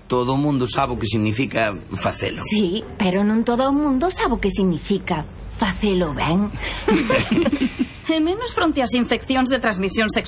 todo o mundo sabe o que significa facelo. Sí, pero non todo o mundo sabe o que significa facelo ben. E menos fronte ás infeccións de transmisión sexual.